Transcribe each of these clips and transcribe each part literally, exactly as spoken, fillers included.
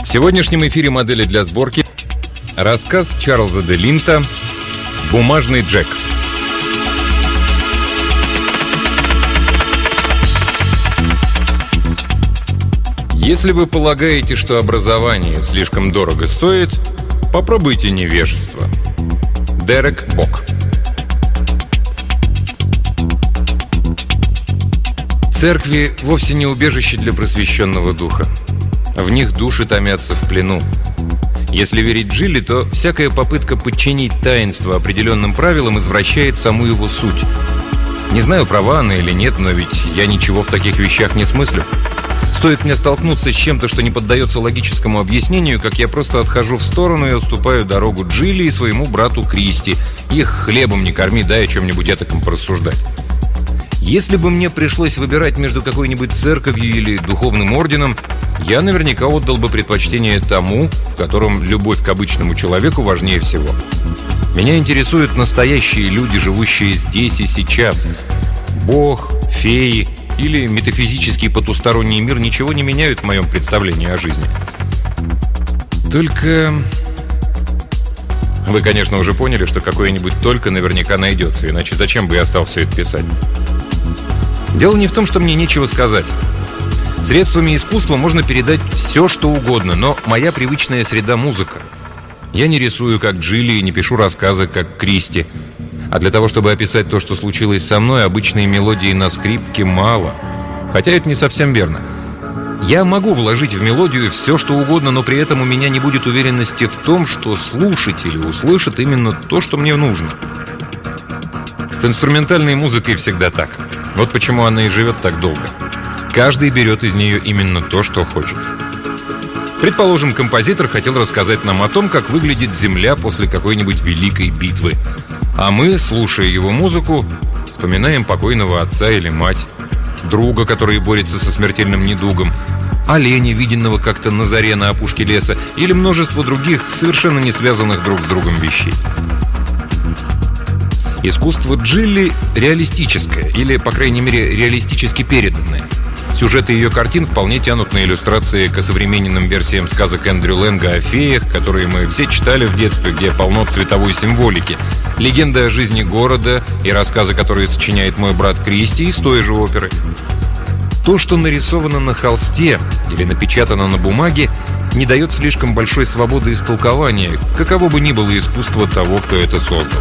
В сегодняшнем эфире «Модели для сборки» рассказ Чарльза де Линта «Бумажный Джек». Если вы полагаете, что образование слишком дорого стоит, попробуйте невежество. Дерек Бок. Церкви вовсе не убежище для просвещенного духа. В них души томятся в плену. Если верить Джилли, то всякая попытка подчинить таинство определенным правилам извращает саму его суть. Не знаю, права она или нет, но ведь я ничего в таких вещах не смыслю. Стоит мне столкнуться с чем-то, что не поддается логическому объяснению, как я просто отхожу в сторону и уступаю дорогу Джилли и своему брату Кристи. Их хлебом не корми, дай о чем-нибудь этаком порассуждать. Если бы мне пришлось выбирать между какой-нибудь церковью или духовным орденом, я наверняка отдал бы предпочтение тому, в котором любовь к обычному человеку важнее всего. Меня интересуют настоящие люди, живущие здесь и сейчас. Бог, феи или метафизический потусторонний мир ничего не меняют в моем представлении о жизни. Только... Вы, конечно, уже поняли, что какое-нибудь «только» наверняка найдется, иначе зачем бы я стал все это писать? Дело не в том, что мне нечего сказать. Средствами искусства можно передать все, что угодно, но моя привычная среда — музыка. Я не рисую, как Джилли, и не пишу рассказы, как Кристи. А для того, чтобы описать то, что случилось со мной, обычной мелодии на скрипке мало. Хотя это не совсем верно. Я могу вложить в мелодию все, что угодно, но при этом у меня не будет уверенности в том, что слушатели услышат именно то, что мне нужно. С инструментальной музыкой всегда так. Вот почему она и живет так долго. Каждый берет из нее именно то, что хочет. Предположим, композитор хотел рассказать нам о том, как выглядит Земля после какой-нибудь великой битвы. А мы, слушая его музыку, вспоминаем покойного отца или мать, друга, который борется со смертельным недугом, оленя, виденного как-то на заре на опушке леса, или множество других, совершенно не связанных друг с другом вещей. Искусство Джилли реалистическое, или, по крайней мере, реалистически переданное. Сюжеты ее картин вполне тянут на иллюстрации к современным версиям сказок Эндрю Лэнга о феях, которые мы все читали в детстве, где полно цветовой символики. Легенда о жизни города и рассказы, которые сочиняет мой брат Кристи, из той же оперы. То, что нарисовано на холсте или напечатано на бумаге, не дает слишком большой свободы истолкования, каково бы ни было искусство того, кто это создал.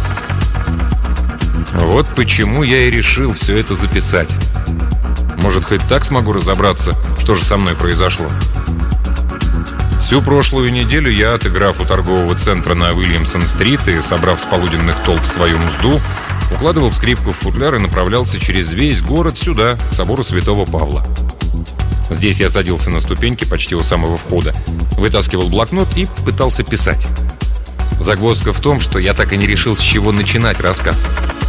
Вот почему я и решил все это записать. Может, хоть так смогу разобраться, что же со мной произошло. Всю прошлую неделю я, отыграв у торгового центра на Уильямсон-стрит и собрав с полуденных толп свою мзду, укладывал скрипку в футляр и направлялся через весь город сюда, к собору Святого Павла. Здесь я садился на ступеньки почти у самого входа, вытаскивал блокнот и пытался писать. Загвоздка в том, что я так и не решил, с чего начинать рассказ.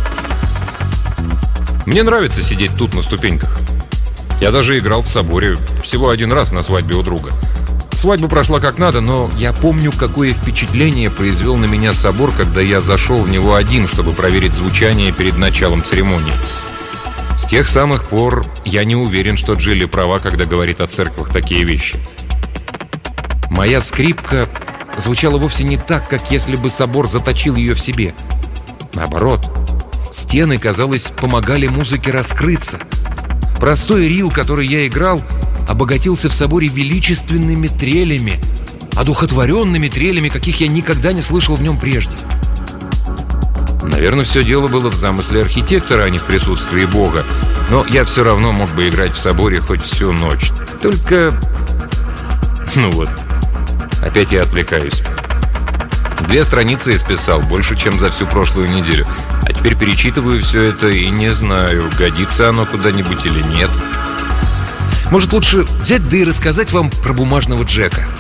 Мне нравится сидеть тут на ступеньках. Я даже играл в соборе всего один раз на свадьбе у друга. Свадьба прошла как надо, но я помню, какое впечатление произвел на меня собор, когда я зашел в него один, чтобы проверить звучание перед началом церемонии. С тех самых пор я не уверен, что Джилли права, когда говорит о церквях такие вещи. Моя скрипка звучала вовсе не так, как если бы собор заточил ее в себе. Наоборот, стены, казалось, помогали музыке раскрыться. Простой рил, который я играл, обогатился в соборе величественными трелями, одухотворенными трелями, каких я никогда не слышал в нем прежде. Наверное, все дело было в замысле архитектора, а не в присутствии Бога. Но я все равно мог бы играть в соборе хоть всю ночь. Только... Ну вот, опять я отвлекаюсь. Две страницы исписал, больше, чем за всю прошлую неделю. А теперь перечитываю все это и не знаю, годится оно куда-нибудь или нет. Может, лучше взять да и рассказать вам про бумажного Джека.